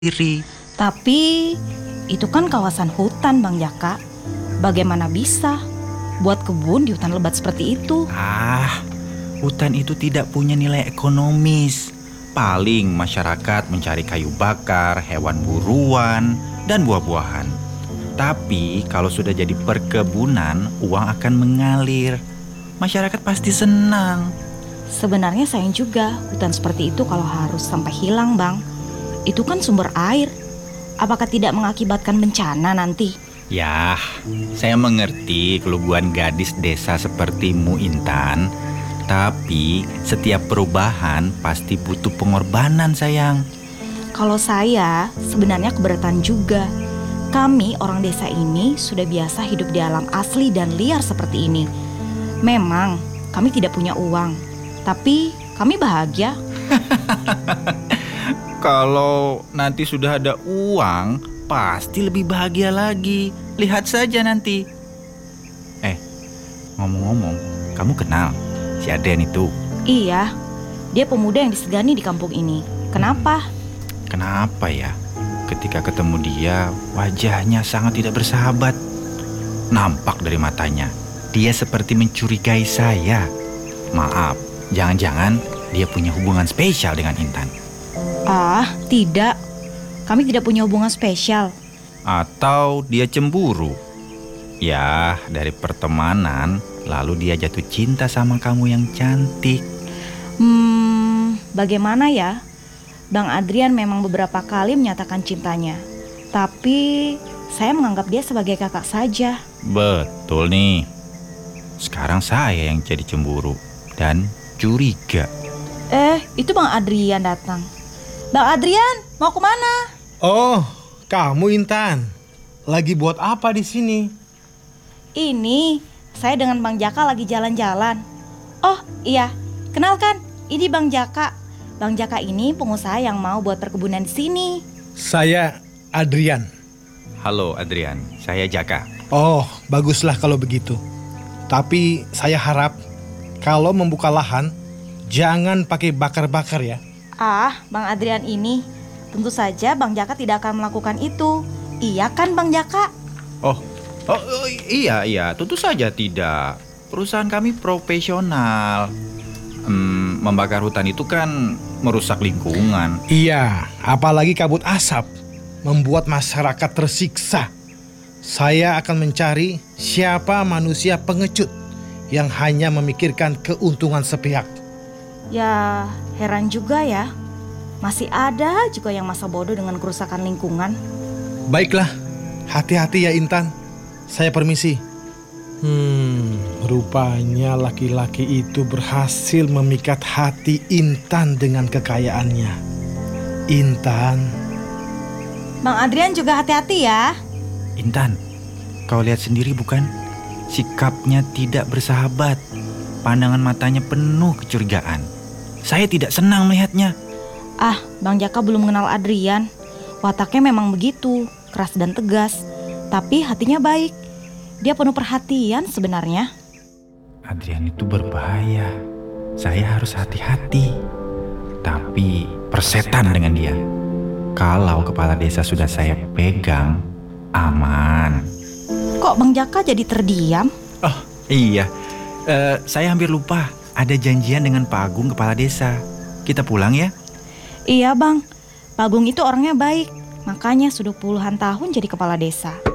diri. Tapi itu kan kawasan hutan, Bang Jaka. Bagaimana bisa buat kebun di hutan lebat seperti itu? Hutan itu tidak punya nilai ekonomis. Paling masyarakat mencari kayu bakar, hewan buruan, dan buah-buahan. Tapi kalau sudah jadi perkebunan, uang akan mengalir. Masyarakat pasti senang. Sebenarnya sayang juga hutan seperti itu kalau harus sampai hilang, Bang. Itu kan sumber air. Apakah tidak mengakibatkan bencana nanti? Yah, saya mengerti keluguan gadis desa sepertimu, Intan. Tapi setiap perubahan pasti butuh pengorbanan, sayang. Kalau saya sebenarnya keberatan juga. Kami orang desa ini sudah biasa hidup di alam asli dan liar seperti ini. Memang kami tidak punya uang, tapi kami bahagia. Kalau nanti sudah ada uang, pasti lebih bahagia lagi. Lihat saja nanti. Ngomong-ngomong, kamu kenal si Adrian itu? Iya, dia pemuda yang disegani di kampung ini. Kenapa? Kenapa ya? Ketika ketemu dia, wajahnya sangat tidak bersahabat. Nampak dari matanya, dia seperti mencurigai saya. Maaf, jangan-jangan dia punya hubungan spesial dengan Intan. Tidak. Kami tidak punya hubungan spesial. Atau dia cemburu. Ya, dari pertemanan, lalu dia jatuh cinta sama kamu yang cantik. Bagaimana ya? Bang Adrian memang beberapa kali menyatakan cintanya. Tapi saya menganggap dia sebagai kakak saja. Betul nih. Sekarang saya yang jadi cemburu dan curiga. Itu Bang Adrian datang. Bang Adrian, mau kemana? Oh, kamu Intan. Lagi buat apa di sini? Ini, saya dengan Bang Jaka lagi jalan-jalan. Oh iya, kenalkan, ini Bang Jaka. Bang Jaka ini pengusaha yang mau buat perkebunan di sini. Saya Adrian. Halo Adrian, saya Jaka. Oh, baguslah kalau begitu. Tapi saya harap kalau membuka lahan, jangan pakai bakar-bakar ya. Bang Adrian ini, tentu saja Bang Jaka tidak akan melakukan itu. Iya kan Bang Jaka? Iya, tentu saja tidak. Perusahaan kami profesional. Membakar hutan itu kan merusak lingkungan. Iya, apalagi kabut asap membuat masyarakat tersiksa. Saya akan mencari siapa manusia pengecut yang hanya memikirkan keuntungan sepihak. Ya, heran juga ya. Masih ada juga yang masa bodoh dengan kerusakan lingkungan. Baiklah, hati-hati ya Intan. Saya permisi. Rupanya laki-laki itu berhasil memikat hati Intan dengan kekayaannya. Intan. Bang Adrian juga hati-hati ya. Intan, kau lihat sendiri bukan? Sikapnya tidak bersahabat. Pandangan matanya penuh kecurigaan. Saya tidak senang melihatnya. Bang Jaka belum mengenal Adrian. Wataknya memang begitu, keras dan tegas. Tapi hatinya baik. Dia penuh perhatian sebenarnya. Adrian itu berbahaya. Saya harus hati-hati. Tapi persetan dengan dia. Kalau kepala desa sudah saya pegang, aman. Kok Bang Jaka jadi terdiam? Oh iya, saya hampir lupa. Ada janjian dengan Pak Agung kepala desa. Kita pulang ya? Iya Bang, Pak Agung itu orangnya baik. Makanya sudah puluhan tahun jadi kepala desa.